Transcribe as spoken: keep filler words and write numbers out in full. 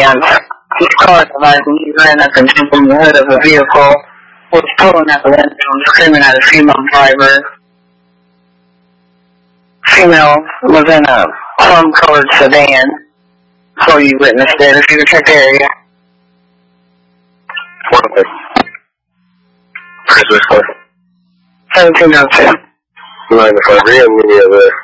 hands. His car device and he ran up and jumped in the hood of a vehicle, was pulling out the window and screaming at a female driver. Female was in a plum-colored sedan, so you witnessed it. If you could check the area. What is it? Christmas car. seventeen oh two. nine to five, we have any of the